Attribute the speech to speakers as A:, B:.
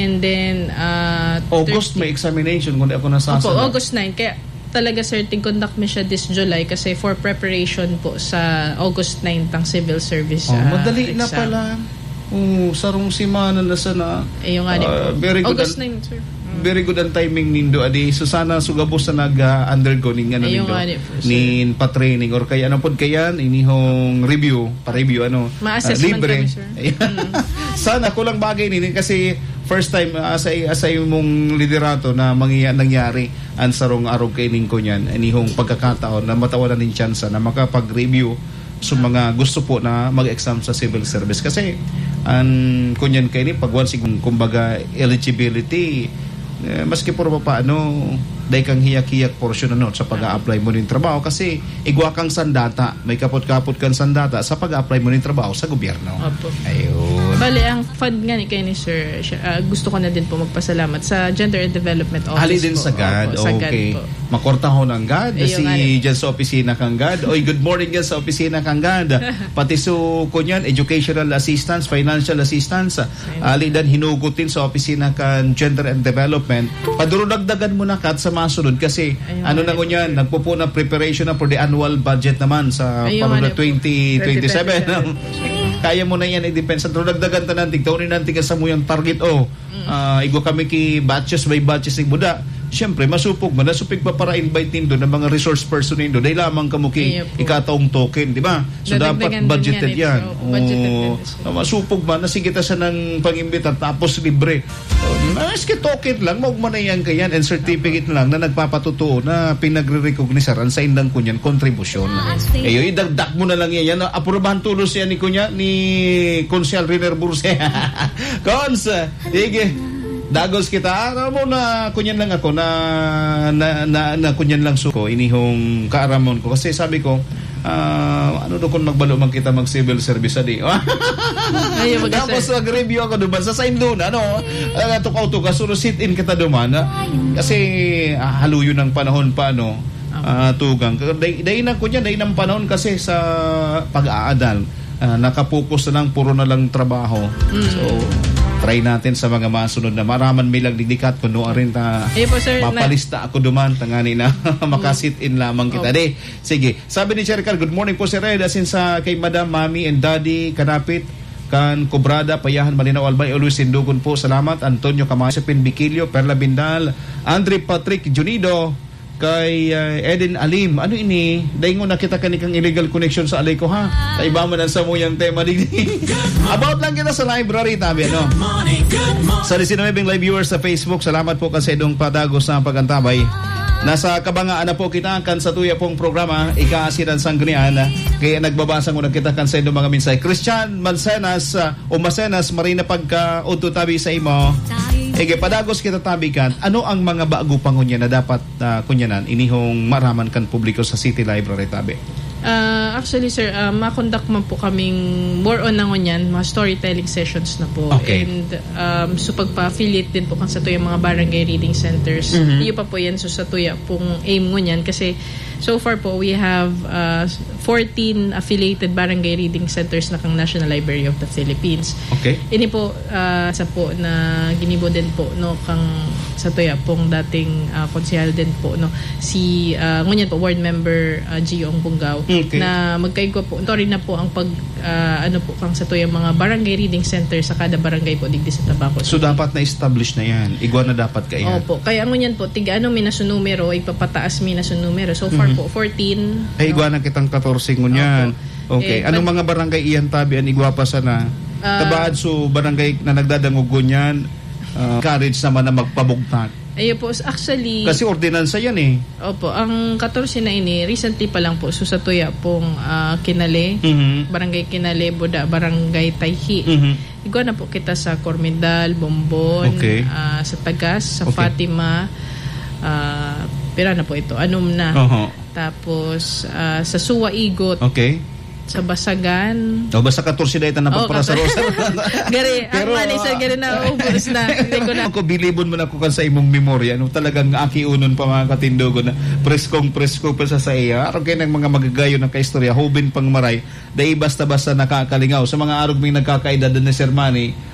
A: And then,
B: August may examination kung di ako nasasala.
A: Opo, August 9. Kaya talaga, sir, conduct me siya this July kasi for preparation po sa August 9 tang civil service
B: madali
A: exam.
B: na pala. Sarong simana na sana.
A: Yung nga
B: very good.
A: August 9, sir.
B: Very good ang timing nindo adi. So sana sugabos na nag-undergo ning ano nindo. Nin pa-training or kaya ano pod kayan inihong pa-review
A: ma-assessment
B: libre.
A: Kami, sir.
B: Sana kulang bagay nini kasi first time asay mong liderato na nangyari ang sarong arog kay ning ko niyan inihong pagkakataon na matawanan ning chance na makapag-review sa mga gusto po na mag-exam sa civil service kasi ang kunyan kay ni pagwan sig kumbaga eligibility maski puro paano dahil kang hiyak-hiyak portion sa pag-a-apply mo ng trabaho kasi igwa kang sandata may kapot-kapot kang sandata sa pag-a-apply mo ng trabaho sa gobyerno.
A: Opo.
B: Ayun.
A: Bale, ang fund nga ni kay ni sir, gusto ko na din po magpasalamat sa Gender and Development Office.
B: Ali din sa GAD.
A: Opo,
B: okay.
A: Sa GAD
B: Makortahon ang GAD. Si dyan sa opisina kang GAD. Oy, good morning dyan sa opisina kang GAD. Pati so kunyan, educational assistance, financial assistance. Ali dan hinugutin sa opisina kang Gender and Development. Padurudagdagan mo na kat sa masunod kasi na kunyan, nagpupo na preparation na for the annual budget naman sa para 2027. Kaya mo na yan i-depends. Pero dagdagan ta nantig. Tawin nantig sa mo yung target. Igo kami ki batches by batches ng buda. Siyempre, masupog mo. Nasupig pa para invite nindo ng mga resource person nindo. Dahil lamang kamo ki ikataong token. Di ba? So, dapat budgeted yan. Masupog man. Nasigita sa ng pang-imbita tapos libre. Maski token lang. Maugman na yan kayan and certificate lang na nagpapatutuo na pinagre-recognisaran sa indang kunyan kontribusyon. Idagdak mo na lang yan. Aprobahan tulos yan ni kunya ni Konsyal Riner Burse. Kons, sige. Dagos kita. Alam mo na kunyan lang ako na kunyan lang suko inihong kaaramon ko kasi sabi ko ano do kung magbalo man kita mag civil service adi. Tapos mag-review ako duman sa sign doon tukaw-tuka suro sit-in kita duman kasi haluyo ng panahon pa tugang. Dahil na kunyan dahil ng panahon kasi sa pag-aadal nakapokus na lang puro na lang trabaho. So try natin sa mga masunod na maraman may lang didikat kuno rin mapalista ako duman tangani na makasit-in lamang kita. Sige. Sabi ni Chercal, good morning po si Red asin sa kay Madam, Mami and Daddy kanapit kan Kubrada, Payahan, Malinaw, Albay, always Sindugon po. Salamat. Antonio Camasipin, Bikilio, Perla Bindal, Andre Patrick Junido, kay Eden Alim. Ano ini? Dahil nga nakita ka ni kang illegal connection sa alay ko ha. Kaiba mo na sa mo yung tema din. About lang kita sa library tabi Sa 19 live viewers sa Facebook, salamat po kasi dong padagos na pagantabay. Nasa kabangaan na po kita kan sa tuya pong programa Ikaasiran Sanggunian. Kaya nagbabasa mo na kita kan sa mga minsay. Christian Mancenas Macenas Marina pagka tabi sa imo. Padagos kita tabikan, ano ang mga bago pangunya na dapat kunyanan inihong maraman kan publiko sa City Library tabi?
A: Actually, sir, makonduct man po kaming more on na ngunyan, mga storytelling sessions na po.
B: Okay.
A: And so pagpa-affiliate din po kan sa tuya mga barangay reading centers. Iyo pa po yan so sa tuya pong aim ngunyan kasi so far po we have 14 affiliated barangay reading centers na kang National Library of the Philippines.
B: Okay.
A: Ini po sa po na ginibo din po kang sa tuya pong dating konsehal din po si ngunyan po ward member Gio Bungaw.
B: Okay.
A: Na magkaigwa po ito rin na po ang pag po kang sa tuya mga barangay reading center sa kada barangay po digdi sa Tabaco.
B: So dapat na establish na yan. Igwa na dapat kaya.
A: Opo. Kaya ngunyan po tiga minaso numero ipapataas minaso numero. So far po 14.
B: Igwa na kitang 14 ngunyan. Okay. Anong mga barangay iyan tabi ang igwa pa sana? Tabaad so barangay na nagdadangugon yan. Courage naman na magpabugtag.
A: Ayun po, actually
B: kasi ordinansa yan
A: Opo, ang 14 na ini recently pa lang po so sa tuya pong Kinale, Barangay Kinale, Boda, Barangay Tayhi. Igwa na po kita sa Cormedal, Bombon, sa Tagas, sa Fatima, pira na po ito, Anum na. Tapos sa Suwa Igot.
B: Okay.
A: Sa Basagan.
B: Basta 14 dahil na para sa Rosa.
A: Gari, pero ang manisa, gari na ubos na.
B: Ako, bilibon mo na ko kan sa imong memorya. Talagang akiunon pa mga katindogo na presko pa sa iya. Araw kayo ng mga magagayo ng kaistorya, hubin pang maray, dahil basta-basta nakakalingaw. Sa mga arog may nagkakaedad na Sir Manny,